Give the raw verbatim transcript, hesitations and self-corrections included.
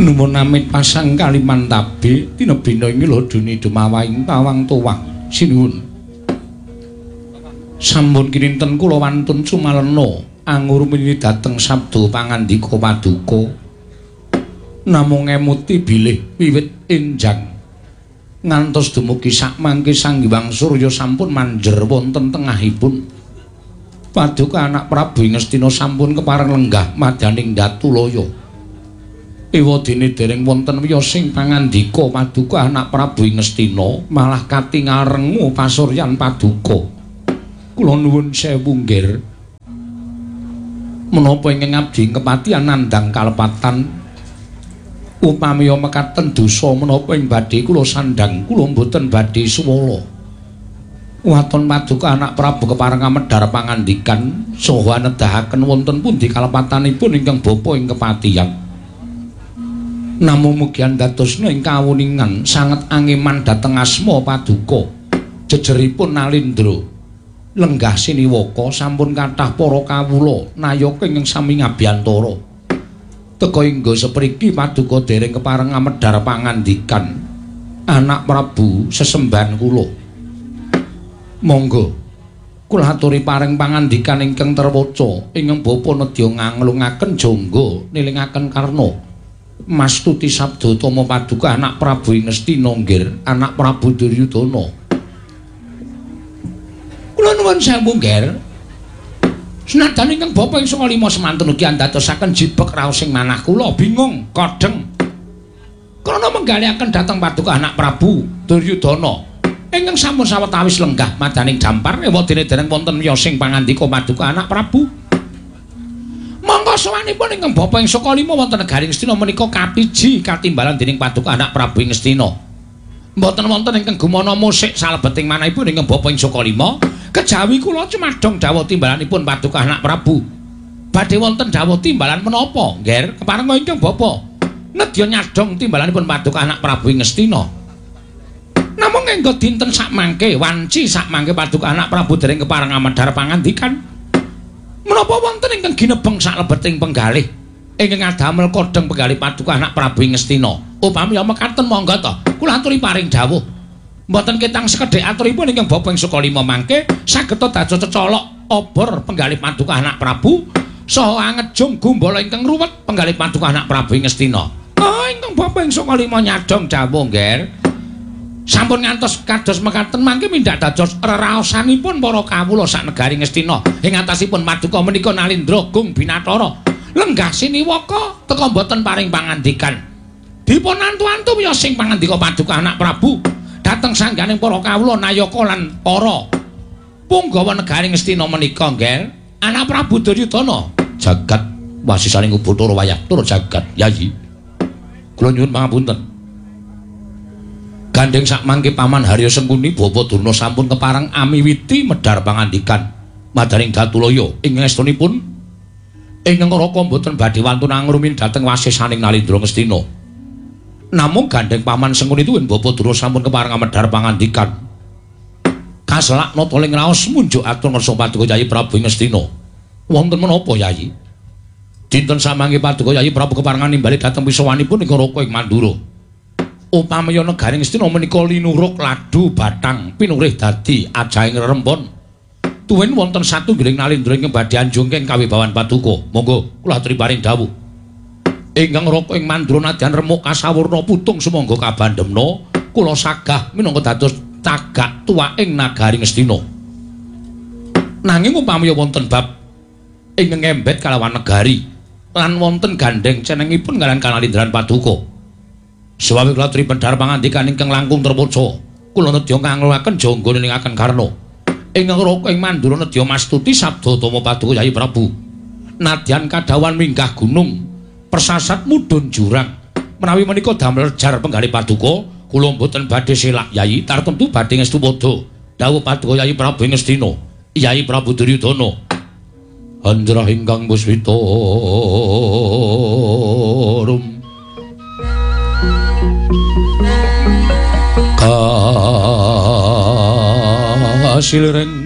Nuwun amit pasang kaliman tabe tinebina ing lodone dumawaing pawang tuwang sinuwun. Sampun kinten kula wantun sumalena angur mini dhateng sabda pangandika paduka. Namung emuti bilih wiwit enjang ngantos dumugi sakmangke Sang Hyang Surya sampun manjer wonten tengahipun. Paduka anak Prabu Ngastina sampun kepareng lenggah madaning Datulaya. Ewadene dereng wonten wiyosing pangandika Paduka anak Prabu Ngastina malah katingal rengu pasuryan Paduka. Kula nuwun sewu nggir. Menapa ingkang abdi kepatihan nandhang kalepatan upamiya mekaten dosa menapa ing badhe kula sandhang kula mboten badhe suwala. Waton Paduka anak Prabu kepareng amedhar pangandikan saha nedahaken wonten pundi kalepatanipun ingkang bapa ing kepatihan. Namung mugi andadosna ing kawuningan sanget angeman dhateng asma Paduka. Jejeripun Nalindra lenggah siniwaka sampun kathah para kawula nayaka ing sami ngabiyantara. Teka ingga sepriki Paduka dereng kepareng amedhar pangandikan anak Prabu sesembahan kula. Monggo kula aturi paring pangandikan ingkang terwaca ingkang bapa nedya nganglungaken jangga nilingaken karna mastuti sabda tama Paduka anak Prabu Ngastina nggir anak Prabu Duryudana. Kula nuwun sewu nggir. Senajan ingkang bapa ing sanga lima semanten ugi andadosaken jibek raos ing manah kula bingung kodheng krana menggalihaken dhateng Paduka anak Prabu Duryudana ingkang sampun sawetawis lenggah madaning dampar ewadene dereng wonten wiyosing pangandika Paduka anak Prabu. Monggo sawanipun ingkang bapa ing saka lima wonten negari Ngastina menika kapiji katimbalan dening Paduka anak Prabu Ngastina. Mboten wonten ingkang gumana musik salebeting manahipun ingkang bapa ing saka lima kejawi kula cemadhong dawuh timbalanipun Paduka anak Prabu. Badhe wonten dawuh timbalan menapa, nggir? Keparenga ingkang bapa nedya nyadhong timbalanipun Paduka anak Prabu Ngastina. Namung engga dinten sakmangke wanci sakmangke Paduka anak Prabu dereng kepareng amedhar pangandikan. Menapa wonten ingkang ginebeng saklebeting penggalih ingkang ngadamel kodheng penggalih Paduka anak Prabu Ngastina. Upami mekaten monggo to, kula aturi paring dawuh. Mboten ketang sekedhik aturipun ingkang bapa ing saka lima mangke saged dados cecolok obor penggalih Paduka anak Prabu saha angejung gumbala ingkang ruwet penggalih Paduka anak Prabu Ngastina. Oh, ingkang bapa ing saka lima nyadhong dawuh nggir. Sampun ngantos kados mekaten mangke mindhak dados reraosanipun para kawula sak negari Ngastina ing atasipun Paduka menika Nalindra Gung Binathara lenggah siniwaka teka mboten paring pangandikan. Dipun antu-antu wiyosing pangandika Paduka anak Prabu dhateng sangganing para kawula nayaka lan para punggawa negari Ngastina menika nggih anak Prabu Duryudana jagat wasisaning Ubathara wayah tur jagat yayi. Kula nyuwun pangapunten. Gandeng sakmangke Paman Harya Sengkuni Bapa Durna sampun kepareng amiwiti medhar pangandikan madaning Datulaya ing estunipun ingkang raka mboten badhe wantun angrumin dhateng wasisaning Nalindra Ngastina. Namung gandeng Paman Sengkuni tuwin Bapa Durna sampun kepareng amedhar pangandikan kaselak nata ling raos munjuk atur ngersa Paduka Yayi Prabu Ngastina. Wonten menapa Yayi? Dinten samangke Paduka Yayi Prabu keparengan nimbali dhateng pisawanipun ing Raka ing Mandura. Upamaya negari Ngastina menika linuruk ladu batang pinurih dadi ajahing rerempon. Tuwin wonten satunggiling Nalindra ingkang badhe anjungking kawibawan Paduka. Monggo kula aturi paring dawuh. Ingkang Raka ing Mandura nadyan remuk kasawurna putung sumangga kabandhemna kula sagah minangka dados cagak tuwaking nagari Ngastina. Nanging upamaya wonten bab ingkang ngembet kalawan negari lan wonten gandeng cenengipun kaliyan Kanalindran Paduka. Sawawi kula aturi pendhar pangandikan ingkang langkung terwaca. Kula nedya nganglungaken jangga nilingaken karna ingkang Raka ing Mandura nedya mastuti sabda tama Paduka Yayi Prabu. Nadyan kadhawan minggah gunung persasat mudhun jurang. Menawi menika damel jar penggalih Paduka, kula mboten badhe selak Yayi, tartemtu badhe ngestu padha dawuh Paduka Yayi Prabu Ngastina. Yayi Prabu Duryudana. Anjrah ingkang puspita rum kasil reng